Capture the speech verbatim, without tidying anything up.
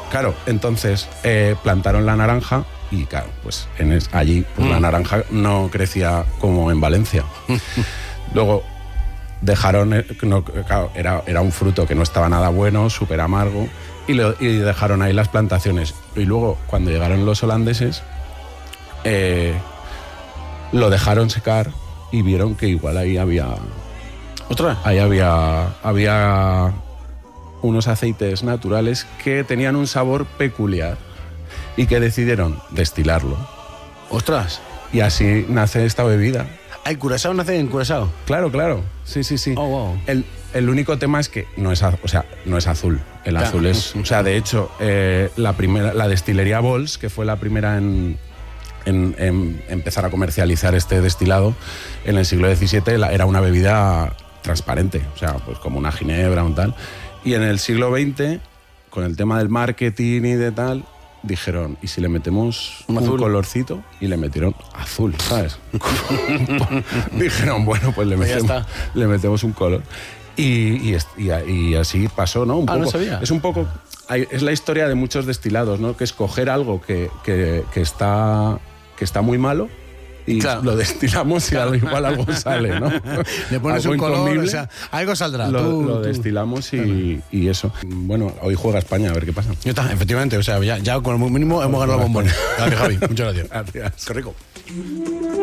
Claro, entonces eh, plantaron la naranja y claro, pues en es, allí pues, mm. la naranja no crecía como en Valencia. Luego dejaron, no, claro, era, era un fruto que no estaba nada bueno, súper amargo, y, lo, y dejaron ahí las plantaciones. Y luego, cuando llegaron los holandeses, eh, lo dejaron secar y vieron que igual ahí había... ¿Otra? Ahí había, había unos aceites naturales que tenían un sabor peculiar y que decidieron destilarlo. ¡Ostras! Y así nace esta bebida. ¿El Curazao nace en Curazao? Claro, claro. Sí, sí, sí. Oh, wow. El, el único tema es que no es, o sea, no es azul. El claro. azul es... O sea, de hecho, eh, la, primera, la destilería Bols, que fue la primera en... En, en empezar a comercializar este destilado en el siglo diecisiete, la, era una bebida transparente, o sea, pues como una ginebra o tal. Y en el siglo veinte, con el tema del marketing y de tal, dijeron, ¿y si le metemos un, un colorcito? Y le metieron azul, ¿sabes? Dijeron, bueno, pues le metemos, le metemos un color. Y, y, y, y así pasó, ¿no? Un ah, poco, no sabía. Es un poco... Es la historia de muchos destilados, ¿no? Que es coger algo que, que, que, está, que está muy malo y claro. lo destilamos y claro. igual algo sale, ¿no? Le pones algo un color, o sea, algo saldrá. Lo, tú, lo tú. destilamos y, y eso. Bueno, hoy juega España, a ver qué pasa. Ya está, efectivamente, o sea, ya, ya con lo mínimo hemos ganado el bombón. Gracias, Javi. Muchas gracias. Gracias. Qué rico.